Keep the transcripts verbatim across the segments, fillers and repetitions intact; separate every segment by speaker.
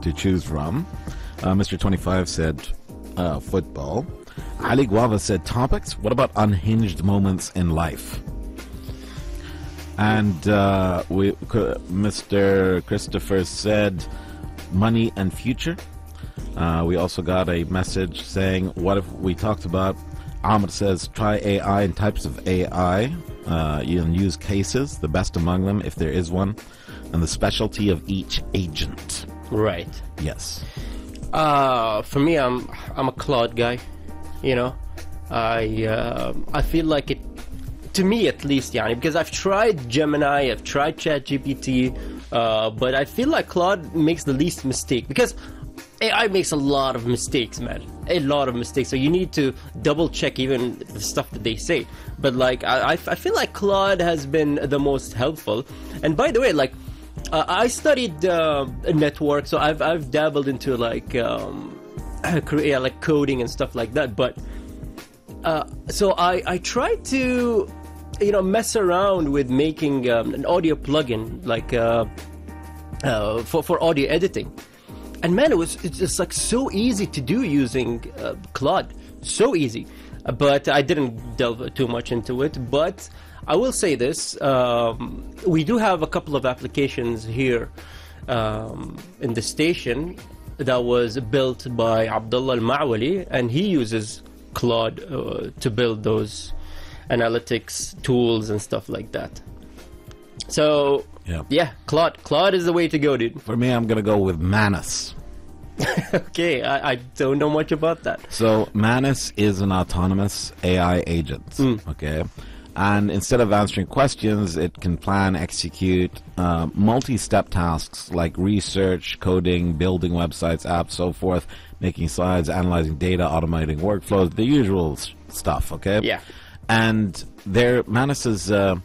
Speaker 1: to choose from. Uh, Mister twenty-five said uh, football. Ali Guava said topics. What about unhinged moments in life? And uh, we, Mister Christopher said money and future. Uh, we also got a message saying, what if we talked about, Ahmed says, try A I and types of A I. Uh, you can use cases, the best among them, if there is one, and the specialty of each agent.
Speaker 2: Right.
Speaker 1: Yes.
Speaker 2: Uh, for me, I'm I'm a Claude guy. You know, I uh, I feel like it, to me at least, yani, because I've tried Gemini, I've tried ChatGPT, uh, but I feel like Claude makes the least mistake, because A I makes a lot of mistakes, man. A lot of mistakes. So you need to double check even the stuff that they say. But like, I, I feel like Claude has been the most helpful. And by the way, like, uh, I studied uh, network, so I've I've dabbled into like um, yeah, like coding and stuff like that. But uh, so I I tried to, you know, mess around with making um, an audio plugin, like uh, uh, for for audio editing. And man, it was it's just like so easy to do using uh, Claude, so easy. Uh, but I didn't delve too much into it. But I will say this: um, we do have a couple of applications here um, in the station that was built by Abdullah Al-Ma'wali, and he uses Claude uh, to build those analytics tools and stuff like that. So.
Speaker 1: Yeah.
Speaker 2: yeah, Claude. Claude is the way to go, dude.
Speaker 1: For me, I'm going to go with Manus.
Speaker 2: Okay, I, I don't know much about that.
Speaker 1: So, Manus is an autonomous A I agent,
Speaker 2: Mm.
Speaker 1: okay? And instead of answering questions, it can plan, execute uh, multi-step tasks like research, coding, building websites, apps, so forth, making slides, analyzing data, automating workflows, the usual s- stuff, okay?
Speaker 2: Yeah.
Speaker 1: And there, Manus is... Uh,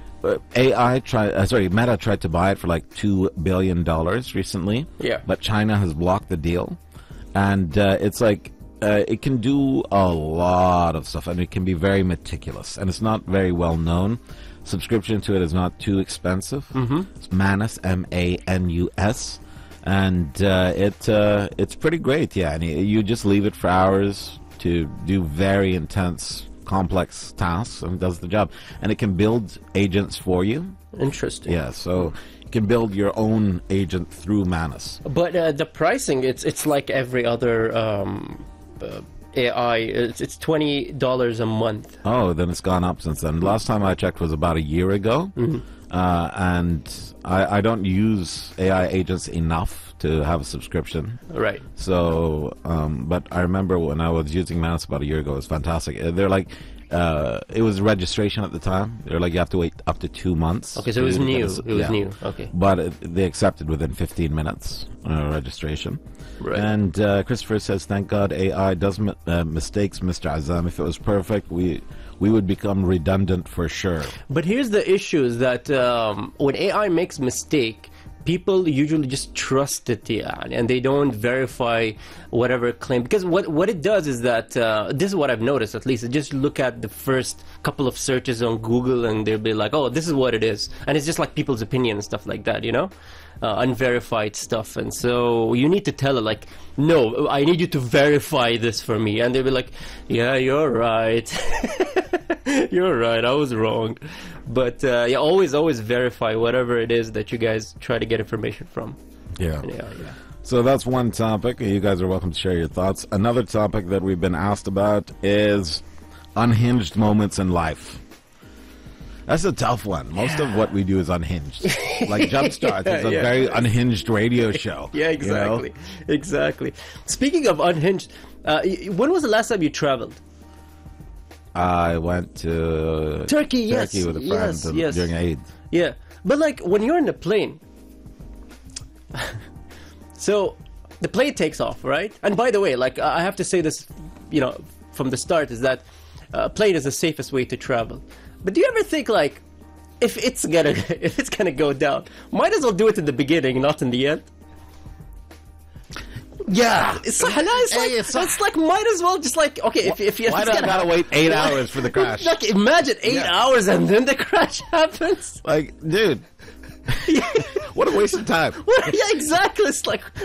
Speaker 1: A I tried, uh, sorry, Meta tried to buy it for like two billion dollars recently.
Speaker 2: Yeah.
Speaker 1: But China has blocked the deal. And uh, it's like, uh, it can do a lot of stuff, and it can be very meticulous. And it's not very well known. Subscription to it is not too expensive.
Speaker 2: Mm-hmm.
Speaker 1: It's Manus, M A N U S. And uh, it uh, it's pretty great, yeah. And you just leave it for hours to do very intense complex tasks, and does the job, and it can build agents for you.
Speaker 2: Interesting.
Speaker 1: Yeah, so you can build your own agent through Manus.
Speaker 2: But uh, the pricing, it's it's like every other um, uh, A I. It's, it's twenty dollars a month.
Speaker 1: Oh, then it's gone up since then. Last time I checked was about a year ago.
Speaker 2: Mm-hmm.
Speaker 1: uh, and I, I don't use A I agents enough to have a subscription.
Speaker 2: Right.
Speaker 1: So, um, but I remember when I was using Manus about a year ago, it was fantastic. Uh, They're like, uh, it was registration at the time. They're like, you have to wait up to two months.
Speaker 2: Okay, so it was
Speaker 1: to
Speaker 2: new.
Speaker 1: get a-
Speaker 2: It was
Speaker 1: yeah.
Speaker 2: new. Okay.
Speaker 1: But it, they accepted within fifteen minutes uh, registration.
Speaker 2: Right.
Speaker 1: And uh, Christopher says, thank God A I does mi- uh, mistakes, Mister Azam. If it was perfect, we we would become redundant for sure.
Speaker 2: But here's the issue: is that um, when A I makes mistake, people usually just trust it, yeah, and they don't verify whatever claim. Because what what it does is that uh, this is what I've noticed, at least. Just look at the first couple of searches on Google, and they'll be like, "Oh, this is what it is," and it's just like people's opinion and stuff like that, you know, uh, unverified stuff. And so you need to tell it, like, "No, I need you to verify this for me," and they'll be like, "Yeah, you're right." You're right, I was wrong. But uh, yeah, always, always verify whatever it is that you guys try to get information from.
Speaker 1: Yeah.
Speaker 2: Yeah, yeah.
Speaker 1: So that's one topic. You guys are welcome to share your thoughts. Another topic that we've been asked about is unhinged moments in life. That's a tough one. Most of what we do is unhinged. Like Jumpstart is a
Speaker 2: yeah.
Speaker 1: very unhinged radio show.
Speaker 2: Yeah,
Speaker 1: you know?
Speaker 2: exactly. Exactly. Speaking of unhinged, uh, y- when was the last time you traveled?
Speaker 1: I went to
Speaker 2: Turkey, yes.
Speaker 1: Turkey with a friend
Speaker 2: Yes,
Speaker 1: um,
Speaker 2: yes.
Speaker 1: during Eid.
Speaker 2: Yeah. But like when you're in the plane, so the plane takes off, right? And by the way, like I have to say this, you know, from the start, is that uh, plane is the safest way to travel. But do you ever think, like, if it's gonna if it's gonna go down, might as well do it in the beginning, not in the end?
Speaker 1: Yeah,
Speaker 2: It's like, it's like,
Speaker 1: Hey, it's
Speaker 2: it's like might as well just like, okay, if, if, if
Speaker 1: why
Speaker 2: it's
Speaker 1: do I
Speaker 2: gonna
Speaker 1: gotta
Speaker 2: happen-
Speaker 1: wait eight hours for the crash?
Speaker 2: Like, imagine eight
Speaker 1: Yeah.
Speaker 2: hours and then the crash happens.
Speaker 1: Like, dude, what a waste of time.
Speaker 2: Well, yeah, exactly. It's like,